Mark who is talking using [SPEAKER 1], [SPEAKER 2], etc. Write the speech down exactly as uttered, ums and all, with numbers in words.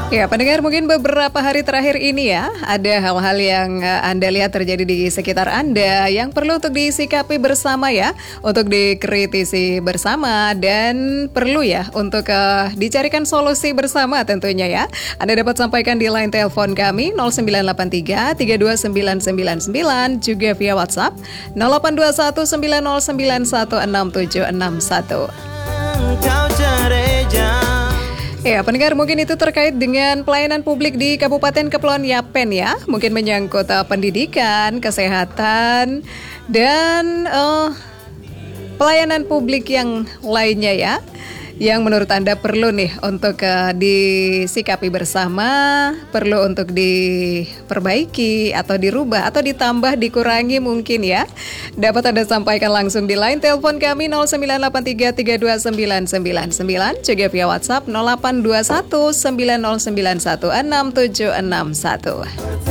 [SPEAKER 1] Ya, pendengar, mungkin beberapa hari terakhir ini ya, ada hal-hal yang uh, Anda lihat terjadi di sekitar Anda yang perlu untuk disikapi bersama ya, untuk dikritisi bersama dan perlu ya untuk uh, dicarikan solusi bersama tentunya ya. Anda dapat sampaikan di line telepon kami nol sembilan delapan tiga tiga dua sembilan sembilan sembilan, juga via WhatsApp nol delapan dua satu sembilan nol sembilan satu enam tujuh enam satu. Ya, pendengar, mungkin itu terkait dengan pelayanan publik di Kabupaten Kepulauan Yapen ya. Mungkin menyangkut uh, pendidikan, kesehatan, dan uh, pelayanan publik yang lainnya ya. Yang menurut Anda perlu nih untuk uh, disikapi bersama, perlu untuk diperbaiki atau dirubah atau ditambah, dikurangi mungkin ya. Dapat Anda sampaikan langsung di line telepon kami nol sembilan delapan tiga tiga dua sembilan sembilan sembilan, juga via WhatsApp nol delapan dua satu sembilan nol sembilan satu enam tujuh enam satu.